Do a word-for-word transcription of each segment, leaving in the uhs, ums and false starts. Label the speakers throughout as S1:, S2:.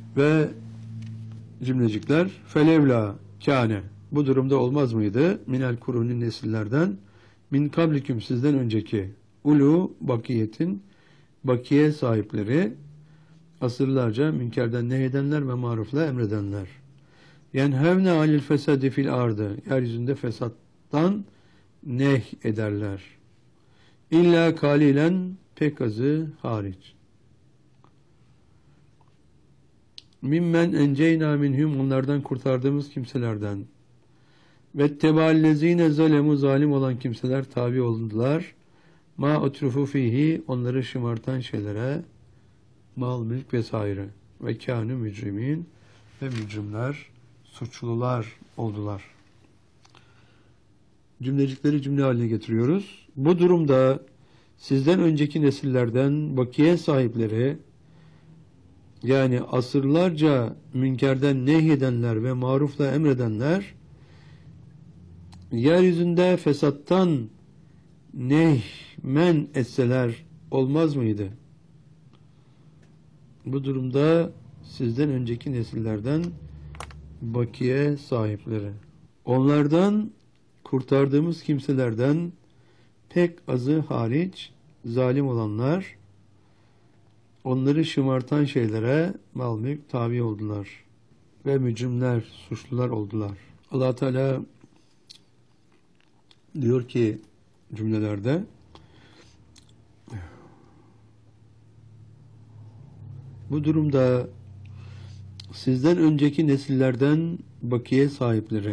S1: Ve cümlecikler felevla kâne, bu durumda olmaz mıydı? Minel kuruni, nesillerden, min kabliküm, sizden önceki, ulu bakiyetin, bakiye sahipleri, asırlarca münkerden nehyedenler ve marufla emredenler. Yenhevne alil fesadi fil ardı, yeryüzünde fesattan neh ederler. İlla kalilen, pek azı hariç. Mimmen enceyna minhum, onlardan kurtardığımız kimselerden. Ve teballezine zalemu, zalim olan kimseler tabi oldular. Ma utrufu fihi, onları şımartan şeylere, mal, mülk vesaire. Ve kânü mücrimin, ve mücrimler, suçlular oldular. Cümlecikleri cümle haline getiriyoruz. Bu durumda sizden önceki nesillerden bakiye sahipleri, yani asırlarca münkerden nehyedenler ve marufla emredenler, yeryüzünde fesattan nehmen etseler olmaz mıydı? Bu durumda sizden önceki nesillerden bakiye sahipleri, onlardan kurtardığımız kimselerden pek azı hariç, zalim olanlar, onları şımartan şeylere mal mülk tabi oldular ve mücrimler, suçlular oldular. Allah Teala diyor ki cümlelerde, bu durumda sizden önceki nesillerden bakiye sahipleri,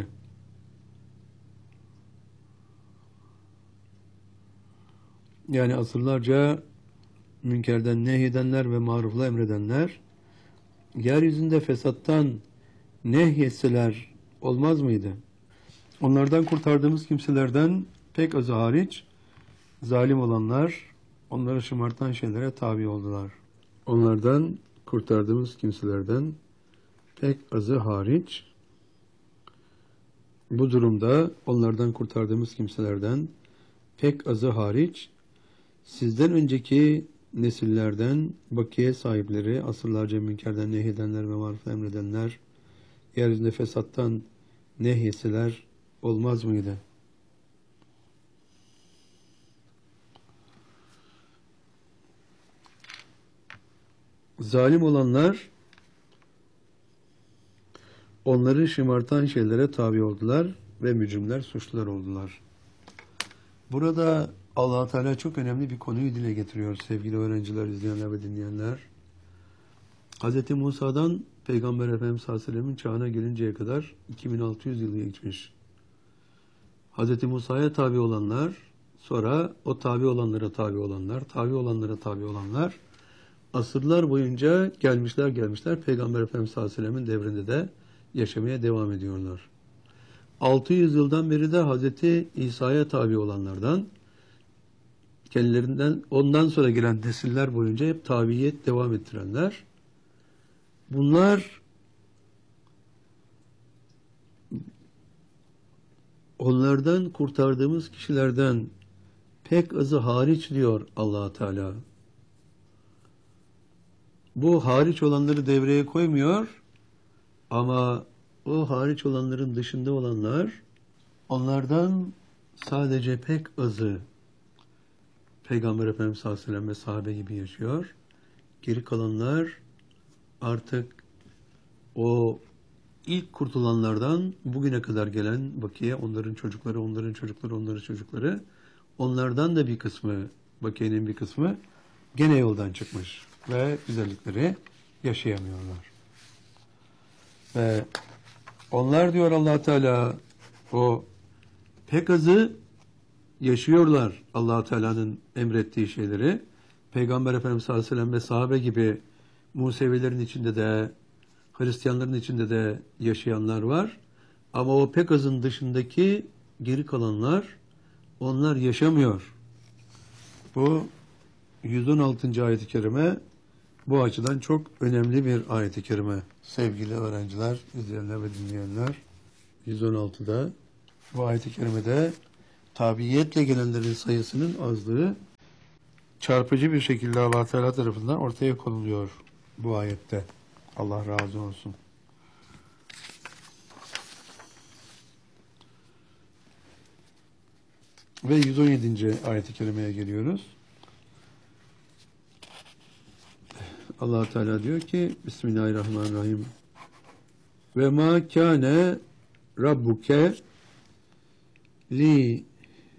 S1: yani asırlarca münkerden nehyedenler ve marufla emredenler, yeryüzünde fesattan nehyetseler olmaz mıydı? Onlardan kurtardığımız kimselerden pek azı hariç, zalim olanlar, onları şımartan şeylere tabi oldular. Onlardan kurtardığımız kimselerden pek azı hariç, bu durumda onlardan kurtardığımız kimselerden pek azı hariç, sizden önceki nesillerden bakiye sahipleri, asırlarca münkerden nehyedenler ve marufla emredenler, yeryüzünde fesattan nehyetseler olmaz mıydı? Zalim olanlar, onları şımartan şeylere tabi oldular ve mücrimler, suçlular oldular. Burada Allah Teala çok önemli bir konuyu dile getiriyor sevgili öğrenciler, izleyenler ve dinleyenler. Hz. Musa'dan Peygamber Efendimiz sallallahu aleyhi ve sellem'in çağına gelinceye kadar iki bin altı yüz yılı geçmiş. Hz. Musa'ya tabi olanlar, sonra o tabi olanlara tabi olanlar, tabi olanlara tabi olanlar, asırlar boyunca gelmişler gelmişler Peygamber Efendimiz sallallahu aleyhi ve sellem'in devrinde de yaşamaya devam ediyorlar. altı yüz yıldan beri de Hz. İsa'ya tabi olanlardan, kendilerinden ondan sonra gelen nesiller boyunca hep tabiyet devam ettirenler. Bunlar onlardan kurtardığımız kişilerden pek azı hariç diyor Allah Teala. Bu hariç olanları devreye koymuyor ama o hariç olanların dışında olanlar, onlardan sadece pek azı Peygamber Efendimiz sallallahu aleyhi ve sellem ve sahabe gibi yaşıyor. Geri kalanlar artık o ilk kurtulanlardan bugüne kadar gelen bakiye, onların çocukları, onların çocukları, onların çocukları, onlardan da bir kısmı, bakiyenin bir kısmı gene yoldan çıkmış ve güzellikleri yaşayamıyorlar. Ve onlar diyor Allah Teala, o pek azı yaşıyorlar Allah Teala'nın emrettiği şeyleri. Peygamber Efendimiz sallallahu aleyhi ve sellem ve sahabe gibi Musevilerin içinde de, Hristiyanların içinde de yaşayanlar var. Ama o pek azın dışındaki geri kalanlar, onlar yaşamıyor. Bu yüz on altıncı ayet-i kerime bu açıdan çok önemli bir ayet-i kerime. Sevgili öğrenciler, izleyenler ve dinleyenler, yüz on altıda bu ayet-i kerimede tabiiyetle gelenlerin sayısının azlığı çarpıcı bir şekilde Allah Teala tarafından ortaya konuluyor bu ayette. Allah razı olsun. Ve yüz on yedinci ayet-i kerimeye geliyoruz. Allah Teala diyor ki Bismillahirrahmanirrahim. Ve ma kâne rabbuke li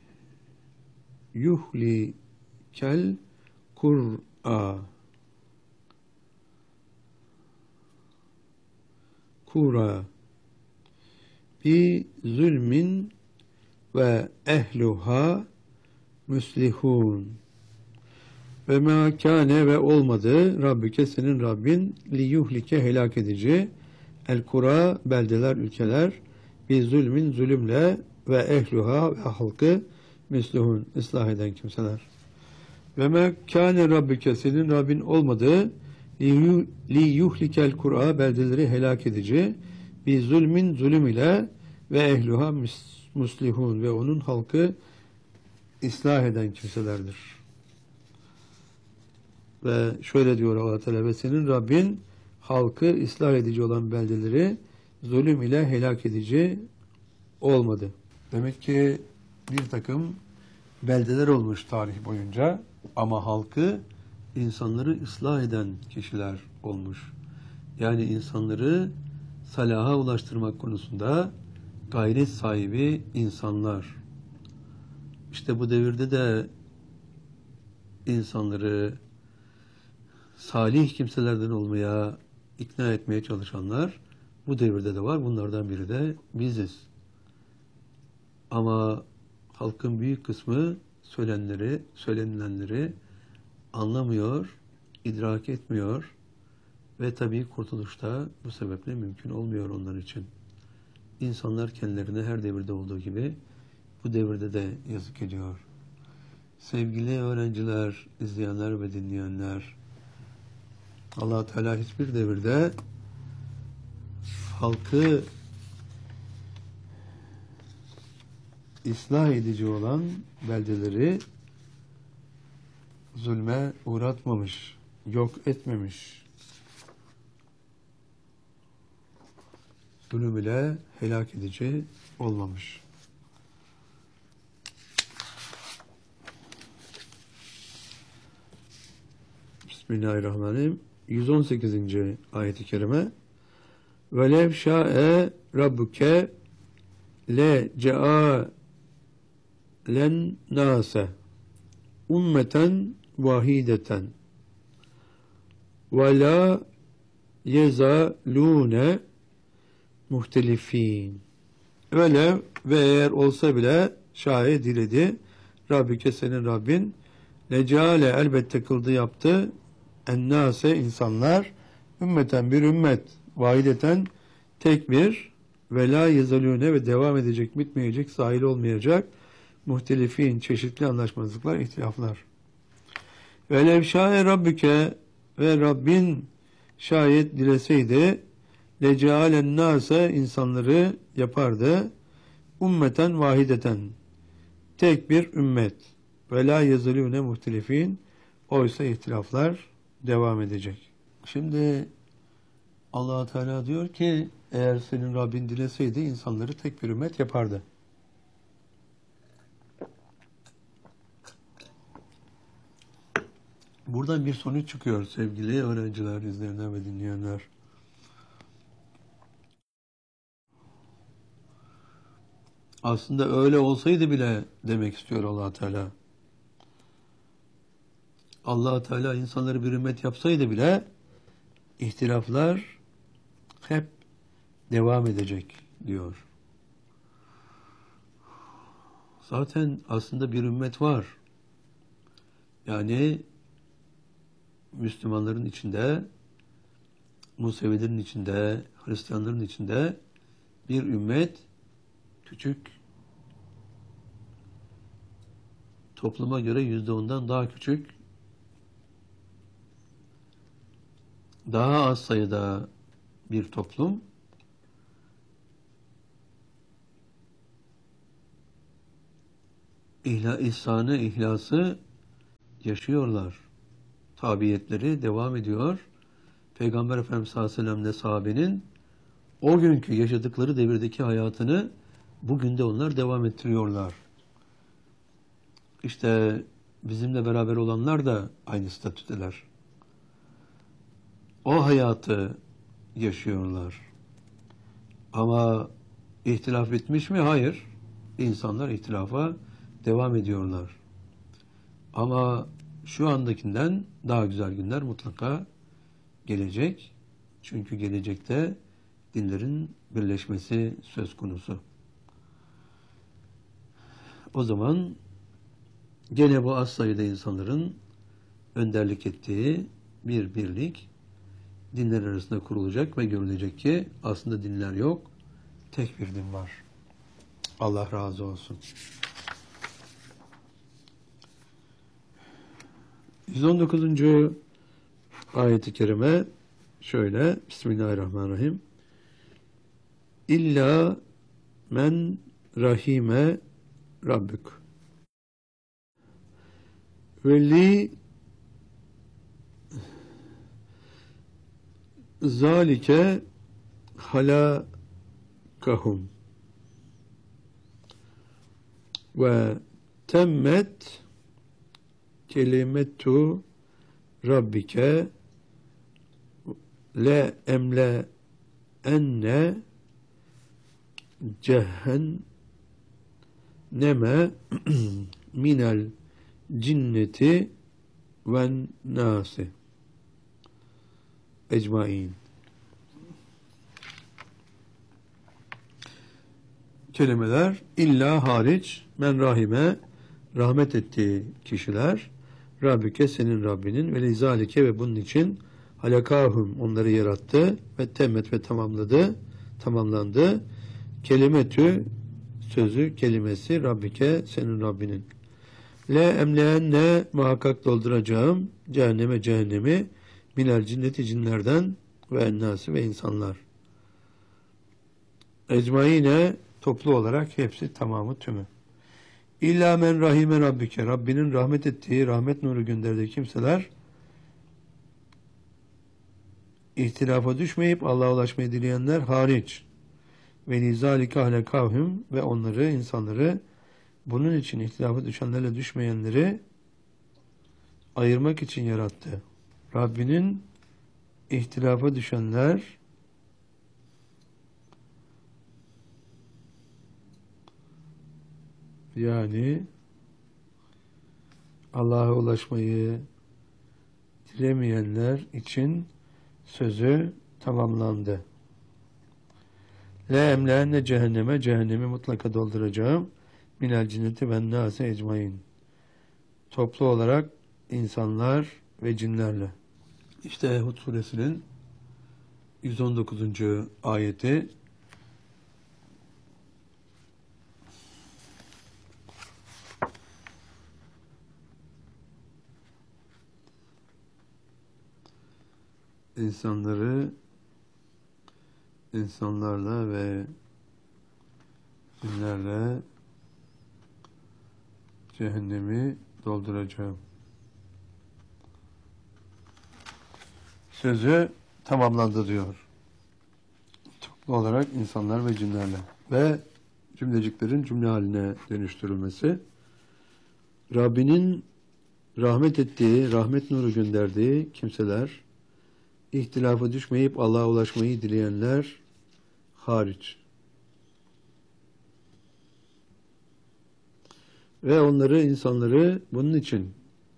S1: yuhlikel kur'a kura bi zulmin ve ehluha müslihun. Ve ma kâne ve olmadı Rabbüke senin Rabbin li yuhlike helak edici el kura beldeler ülkeler bi zulmin zulümle ve ehluha ve halkı müslihun ıslah eden kimseler. Ve ma kâne Rabbüke senin Rabbin olmadı li yuhlikel kura beldeleri helak edici bi zulmin zulüm ile ve ehluha muslihun ve onun halkı ıslah eden kimselerdir. Ve şöyle diyor Allah Teala ve senin Rabbin halkı ıslah edici olan beldeleri zulüm ile helak edici olmadı. Demek ki bir takım beldeler olmuş tarih boyunca ama halkı insanları ıslah eden kişiler olmuş. Yani insanları salaha ulaştırmak konusunda gayret sahibi insanlar. İşte bu devirde de insanları salih kimselerden olmaya ikna etmeye çalışanlar bu devirde de var. Bunlardan biri de biziz. Ama halkın büyük kısmı söylenenleri, söylenilenleri anlamıyor, idrak etmiyor ve tabii kurtuluş da bu sebeple mümkün olmuyor onlar için. İnsanlar kendilerine her devirde olduğu gibi bu devirde de yazık ediyor. Sevgili öğrenciler, izleyenler ve dinleyenler, Allah Teala hiçbir devirde halkı ıslah edici olan beldeleri zulme uğratmamış, yok etmemiş. Zulüm ile helak edici olmamış. Bismillahirrahmanirrahim. yüz on sekizinci ayet-i kerime. Velev şa'e rabbuke le ce'a len nase ummeten vahideten ve la yezalune muhtelifin. Velev ve eğer olsa bile şayet diledi Rabbike senin Rabbin lecale elbette kıldı yaptı ennase insanlar ümmeten bir ümmet vahideten tek bir ve la yezalune ve devam edecek bitmeyecek sahil olmayacak muhtelifin çeşitli anlaşmazlıklar ihtilaflar. Velev şa'e Rabbike ve Rabbin şayet dileseydi lecalen nase insanları yapardı ümmeten vahideten tek bir ümmet ve la yazılune muhtelifin oysa ihtilaflar devam edecek. Şimdi Allah Teala diyor ki eğer senin Rabbin dileseydi insanları tek bir ümmet yapardı. Buradan bir sonuç çıkıyor sevgili öğrenciler, izleyenler ve dinleyenler. Aslında öyle olsaydı bile demek istiyor Allah Teala. Allah Teala insanları bir ümmet yapsaydı bile ihtilaflar hep devam edecek diyor. Zaten aslında bir ümmet var. Yani Müslümanların içinde, Musevilerin içinde, Hristiyanların içinde bir ümmet küçük, topluma göre yüzde ondan daha küçük, daha az sayıda bir toplum ihla, ihsanı, ihlası yaşıyorlar. Tabiyetleri devam ediyor Peygamber Efendimiz sallallahu aleyhi ve sellem'le sahabenin o günkü yaşadıkları devirdeki hayatını bugün de onlar devam ettiriyorlar. İşte bizimle beraber olanlar da aynı statüdeler. O hayatı yaşıyorlar. Ama ihtilaf bitmiş mi? Hayır. İnsanlar ihtilafa devam ediyorlar. Ama şu andakinden daha güzel günler mutlaka gelecek. Çünkü gelecekte dinlerin birleşmesi söz konusu. O zaman gene bu az sayıda insanların önderlik ettiği bir birlik dinler arasında kurulacak ve görülecek ki aslında dinler yok, tek bir din var. Allah razı olsun. yüz on dokuzuncu ayet-i kerime şöyle. Bismillahirrahmanirrahim. İlla men rahime rabbük. Ve li zalike halakahum ve temmet kelimetu rabbike le emle enne cehenneme minel cinneti ve nasi ecmain. Kelimeler illa hariç men rahime rahmet ettiği kişiler Rabbike senin Rabbinin ve lizalike ve bunun için halakahum onları yarattı ve temmet ve tamamladı tamamlandı kelimetü sözü kelimesi Rabbike senin Rabbinin le emleenne muhakkak dolduracağım cehenneme cehennemi minel cinneti cinlerden ve ennası ve insanlar ecmaine toplu olarak hepsi tamamı tümü. İlla men rahime rabbike Rabbinin rahmet ettiği rahmet nuru gönderdiği kimseler ihtilafa düşmeyip Allah'a ulaşmayı dileyenler hariç ve nizalike ahle kavhüm ve onları insanları bunun için ihtilafa düşenlerle düşmeyenleri ayırmak için yarattı. Rabbinin ihtilafa düşenler yani Allah'a ulaşmayı dilemeyenler için sözü tamamlandı. Le emleenne cehenneme cehennemi mutlaka dolduracağım. Minel cinneti ve nâse ecmain. Toplu olarak insanlar ve cinlerle. İşte Hud suresinin yüz on dokuzuncu ayeti insanları insanlarla ve cinlerle cehennemi dolduracağım. Sözü tamamlandı diyor. Toplu olarak insanlar ve cinlerle ve cümleciklerin cümle haline dönüştürülmesi Rabbinin rahmet ettiği, rahmet nuru gönderdiği kimseler ihtilafa düşmeyip Allah'a ulaşmayı dileyenler hariç. Ve onları, insanları bunun için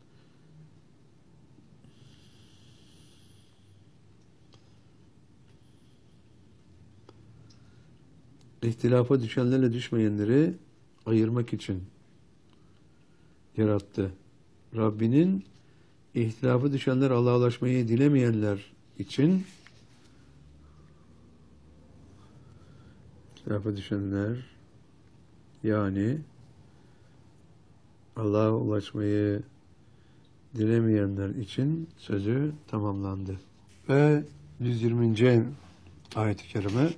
S1: ihtilafa düşenlerle düşmeyenleri ayırmak için yarattı. Rabbinin ihtilafa düşenler Allah'a ulaşmayı dilemeyenler için ihtilafa düşenler yani Allah'a ulaşmayı dilemeyenler için sözü tamamlandı. Ve yüz yirminci ayet-i kerime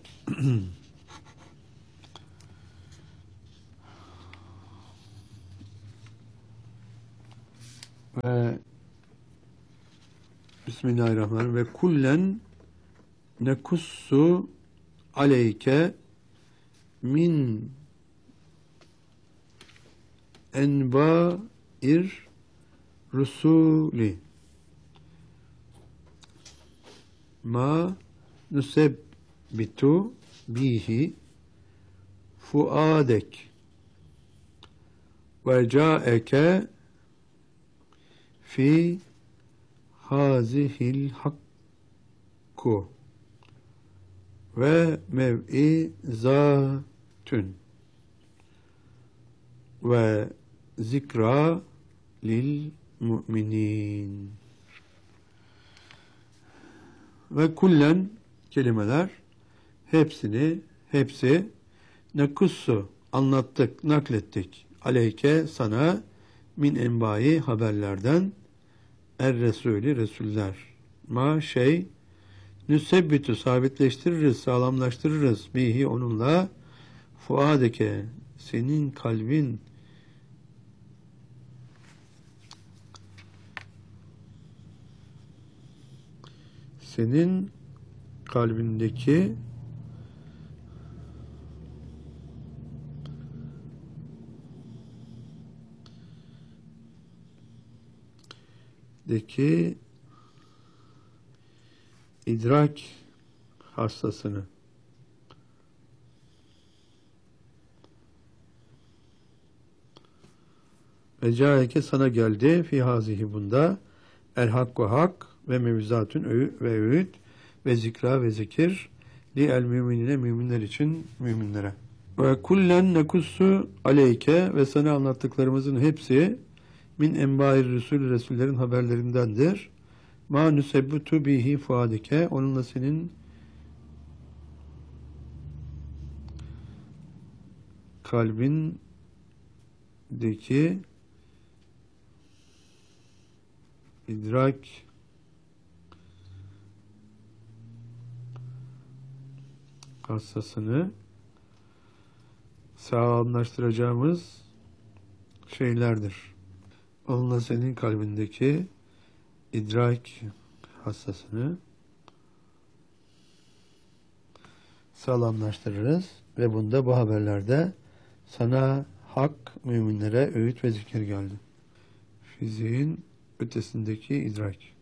S1: ve Bismillahirrahmanirrahim. Ve kullen nekussu aleyke min enba'ir rusuli ma nusebbitu bihi fuadek ve caeke fi hazihil hakku ve mev'izatün ve zikra lil müminin. Ve kullen kelimeler hepsini, hepsi nekussu anlattık, naklettik. Aleyke sana min enbai haberlerden er Resulü Resuller. Ma şey nüsebbitu sabitleştiririz, sağlamlaştırırız. Bihi onunla fuadeke senin kalbin senin kalbindeki deki idrak hastasını ve caeke sana geldi fi hazihi bunda el hakku hak ve mevzatün ve öğüt ve zikra ve zikir li el müminine müminler için müminlere. Ve kullen nekussu aleyke ve sana anlattıklarımızın hepsi min enbâir Resul Resullerin haberlerindendir. Ma nusebbutu bihi fuadike onunla senin kalbindeki idrak hassasını sağlamlaştıracağımız şeylerdir. Onunla senin kalbindeki idrak hassasını sağlamlaştırırız ve bunda bu haberlerde sana hak müminlere öğüt ve zikir geldi. Fiziğin ötesindeki idrak.